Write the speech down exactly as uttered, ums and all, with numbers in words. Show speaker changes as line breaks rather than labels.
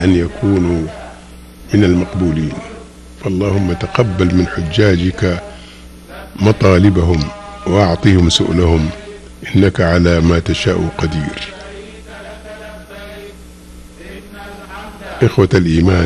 أن يكونوا من المقبولين. فاللهم تقبل من حجاجك مطالبهم وأعطهم سؤلهم، إنك على ما تشاء قدير. إخوة الإيمان،